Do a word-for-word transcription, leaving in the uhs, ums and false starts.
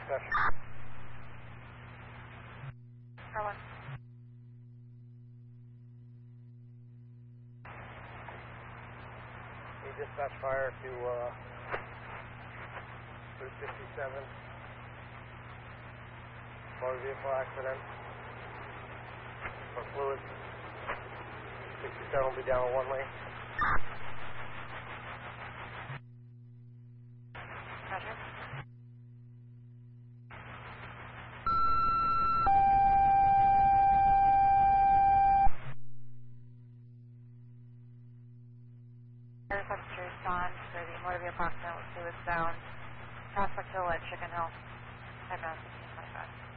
dispatch. Carlin. We dispatch fire to uh, Route fifty-seven. Motor vehicle accident. For fluid. sixty-seven will be down one lane. Roger. Fire officer respond for the motor vehicle accident with fluids bound. Prospect Hill at Chicken Hill. Five nine sixteen twenty five.